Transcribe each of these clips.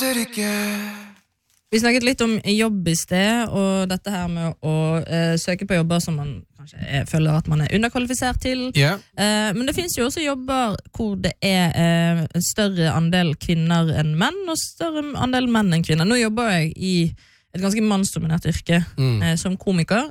fatter ikke. Vi snakket litt om jobb I sted, og dette her med å søke på jobber som man kanskje føler at man underkvalifisert til. Yeah. Men det finnes jo også jobber hvor det en større andel kvinner enn menn, og større andel menn enn kvinner. Nå jobber jeg I et ganske mannsdominert yrke som komiker.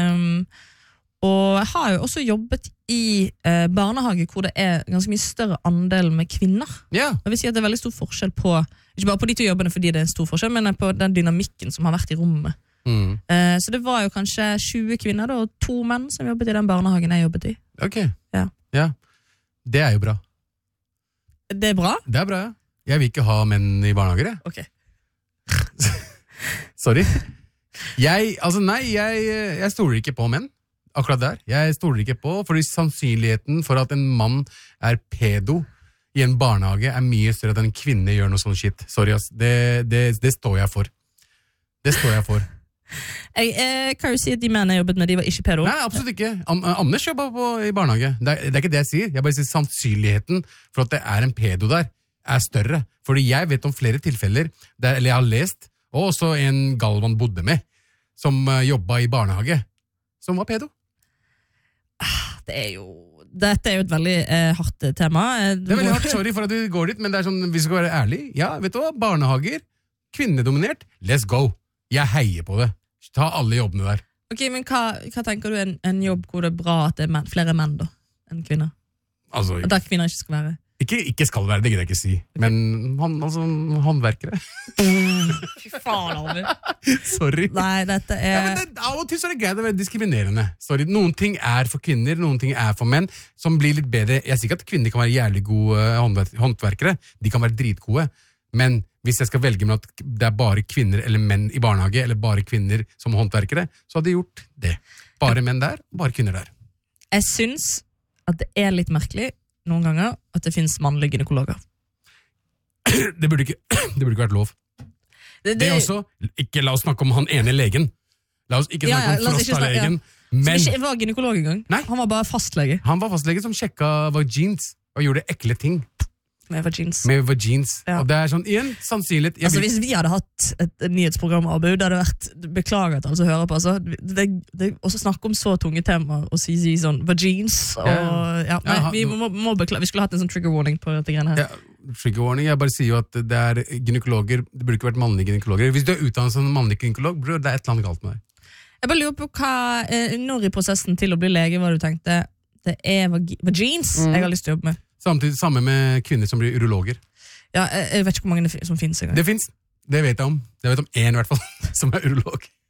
Og jeg har jo også jobbet I barnehage hvor det ganske mye større andel med kvinner. Yeah. Jeg vil si at det veldig stor forskjell på, ikke bare på de to jobbene fordi det en stor forskjell, men på den dynamikken som har vært I rommet. Så det var jo kanskje 20 kvinner da, og 2 menn som jobbet I den barnehagen jeg jobbet I. Ok. Ja. Det jo bra. Det bra? Det bra, ja. Jeg vil ikke ha menn I barnehager, jeg. Ok. Sorry. Jeg stoler ikke på menn. Akkurat der. Jeg stoler ikke på, fordi sannsynligheten for at en mann pedo I en barnehage mye større at en kvinne gjør noe sånn shit. Sorry, ass. Det står jeg for. Det står jeg for. Jeg kan jo si at de mennene jeg jobbet med, de var ikke pedo. Nei, absolutt ikke. Anders jobber I barnehage. Det ikke det jeg sier. Jeg bare sier sannsynligheten for at det en pedo der større. Fordi jeg vet om flere tilfeller, eller jeg har lest, og også en Galvan bodde med, som jobbet I barnehage, som var pedo. Dette jo et veldig hardt tema. Det veldig hardt, sorry for at du går dit, men det sånn, vi skal være ærlig. Ja, vet du hva? Barnehager, kvinnedominert, let's go. Jeg heier på det. Ta alle jobbene der. Ok, men hva tenker du en jobb hvor det bra at det flere menn da, enn kvinner? Altså, at der kvinner ikke skal være? Ikke skal være, det gidder jeg ikke si. Okay. Men håndverkere. Fy faen, Arvid. Sorry. Nei, dette av og til så det greit å være diskriminerende. Sorry, noen ting for kvinner, noen ting for menn, som blir litt bedre. Jeg sier ikke at kvinner kan være jævlig gode håndverkere. De kan være dritgode. Men hvis jeg skal velge med at det bare kvinner eller menn I barnehage, eller bare kvinner som håndverkere, så hadde jeg gjort det. Bare menn der, bare kvinner der. Jeg synes at det litt merkelig noen ganger at det finnes mannlige gynekologer. Det burde ikke vært lov. Det også, ikke la oss snakke om han ene legen. La oss ikke snakke om Frosta-legen. Som ikke var gynekolog engang. Nei. Han var bare fastlege. Han var fastlege som sjekket vagins og gjorde ekle ting. Med vagins. Ja. Og det sånn, igjen, sannsynlighet. Altså, hvis vi hadde hatt et nyhetsprogram, Abu, det hadde vært, beklager at alle som hører på, altså, det også snakke om så tunge temaer, og si sånn, vagins, og vi må beklage, vi skulle hatt en sånn trigger warning på dette greiene her. Ja, trigger warning, jeg bare sier jo at det gynekologer, det burde ikke vært mannlige gynekologer. Hvis du utdannet som mannlig gynekolog, bror, det et eller annet galt med deg. Jeg bare lurer på hva, når I prosessen til å bli lege, hva du tenkte, det vagins jeg har lyst til å jobbe med. Samtidig samme med kvinner som blir urologer. Ja, jeg vet ikke hvor mange som finnes engang. Det finnes. Det vet jeg om. Jeg vet om en I hvert fall, som urolog.